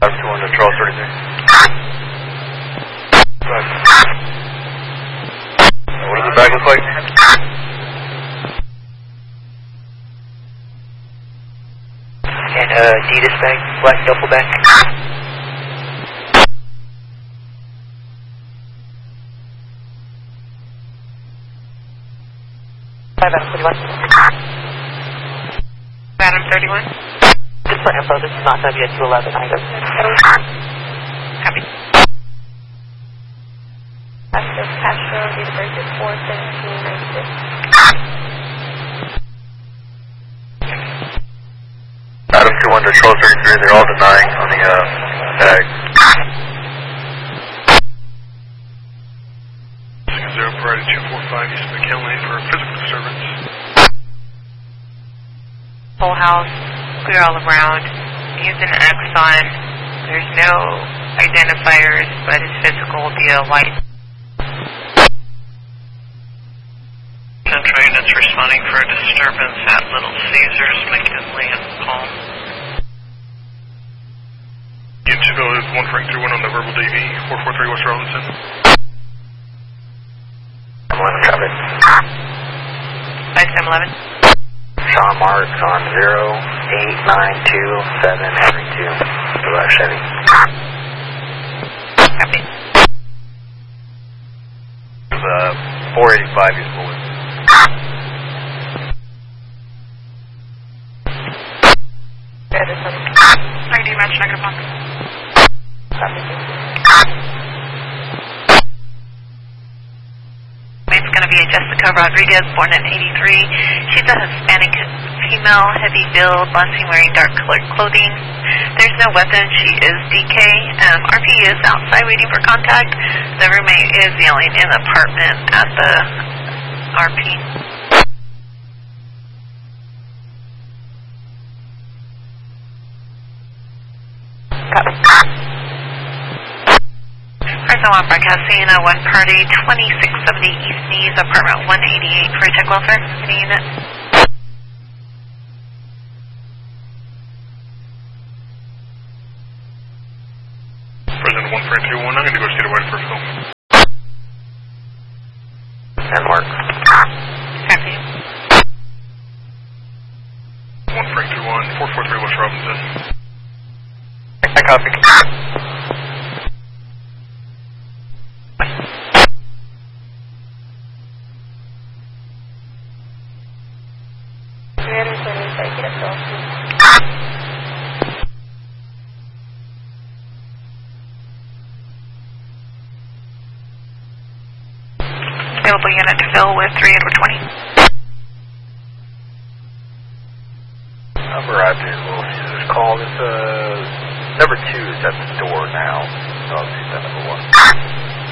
2-1 to Charles 33. What does the bag look like? And Adidas bag, black duffel bag. Adam 31. Adam 31. Just for info, this is not W211 either. Copy. Castro, date of birth is 4/17/96. Adam 2-1 to Charles 33, they're all denying on the bag. 0 priority 245 East McKinley for physical disturbance. Whole house, clear all around. He's an Exxon. There's no identifiers, but his physical will be a white. Central units responding for a disturbance at Little Caesars, McKinley, and Palm. Unit 2 is 1 Frank 2-1 on the verbal DV, 443 West Robinson. I'm 11, copy. 5711. Sean Marks on 08927 Henry 2. Chevy. Copy. 485 is bullet. Edison. ID match negative 1. Copy. It's going to be Jessica Rodriguez, born in 83. She's a Hispanic female, heavy build, last seen wearing dark colored clothing. There's no weapon. She is DK. RP is outside waiting for contact. The roommate is yelling in the apartment at the RP. Person 1 broadcasting a one party 2670 East Nees, apartment 188 for check welfare. Any unit? President 1 Frank 2-1, I'm going to go see the white first film. And Mark. Copy. 1 Frank 2-1, 443 West Robinson. I copy. Available unit to fill with 3 Edward 20. I've arrived here at Little Caesars. Call this, number 2 is at the door now. So I'll see that number 1.